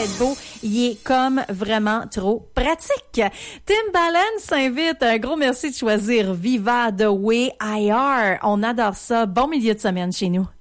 être beau, il est comme vraiment trop pratique. Timbaland s'invite. Un gros merci de choisir Viva the Way I Are. On adore ça. Bon milieu de semaine chez nous.